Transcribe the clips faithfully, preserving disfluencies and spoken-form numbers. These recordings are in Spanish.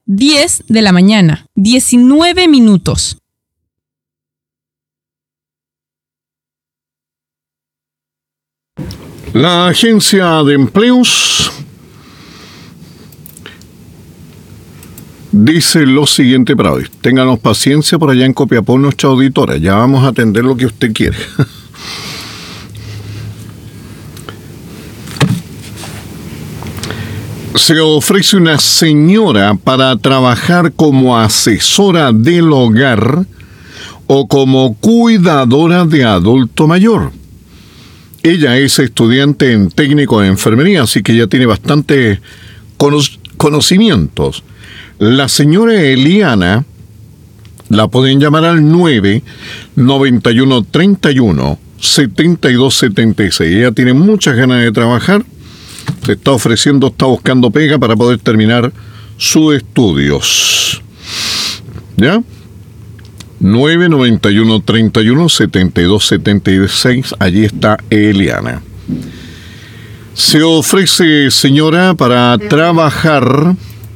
diez de la mañana, diecinueve minutos. La agencia de empleos dice lo siguiente para hoy. Ténganos paciencia por allá en Copiapó, nuestra auditora. Ya vamos a atender lo que usted quiere. Se ofrece una señora para trabajar como asesora del hogar o como cuidadora de adulto mayor. Ella es estudiante en técnico de enfermería, así que ya tiene bastante cono- conocimientos. La señora Eliana la pueden llamar al nueve noventa y uno treinta y uno setenta y dos setenta y seis. Ella tiene muchas ganas de trabajar. Se está ofreciendo, está buscando pega para poder terminar sus estudios. ¿Ya? nueve noventa y uno treinta y uno setenta y dos setenta y seis. Allí está Eliana. Se ofrece, señora, para trabajar,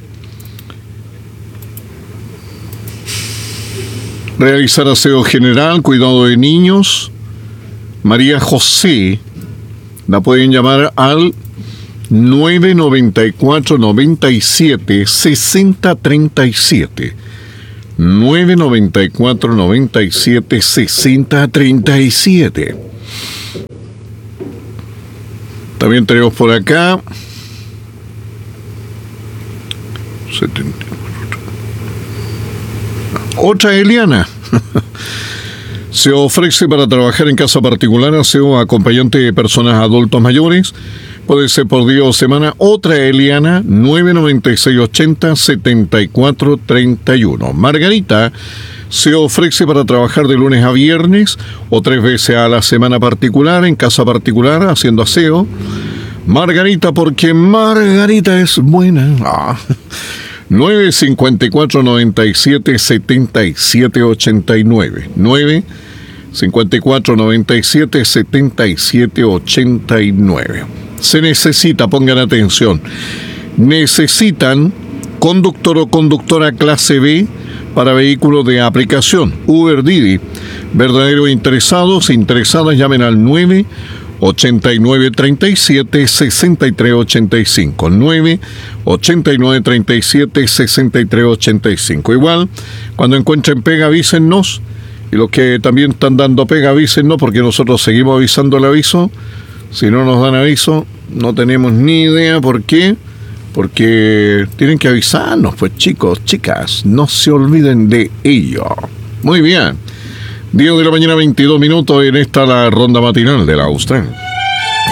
realizar aseo general, cuidado de niños. María José la pueden llamar al nueve noventa y cuatro noventa y siete sesenta treinta y siete. nueve noventa y cuatro noventa y siete sesenta treinta y siete. También tenemos por acá setenta. Otra Eliana. Se ofrece para trabajar en casa particular, aseo acompañante de personas adultos mayores. Puede ser por día o semana. Otra Eliana, nueve noventa y seis ochenta setenta y cuatro treinta y uno. Margarita se ofrece para trabajar de lunes a viernes o tres veces a la semana particular, en casa particular, haciendo aseo. Margarita, porque Margarita es buena. Ah. nueve cincuenta y cuatro noventa y siete setenta y siete ochenta y nueve. nueve cincuenta y cuatro noventa y siete setenta y siete ochenta y nueve. Se necesita, pongan atención, necesitan conductor o conductora clase B para vehículos de aplicación, Uber, Didi. Verdaderos interesados, interesadas, llamen al nueve ochenta y nueve treinta y siete sesenta y tres ochenta y cinco. nueve ochenta y nueve treinta y siete sesenta y tres ochenta y cinco. Igual, cuando encuentren pega, avísennos. Y los que también están dando pega, avísennos, porque nosotros seguimos avisando el aviso. Si no nos dan aviso, no tenemos ni idea por qué. Porque tienen que avisarnos, pues chicos, chicas, no se olviden de ello. Muy bien. diez de la mañana, veintidós minutos, en esta la ronda matinal de la Austral.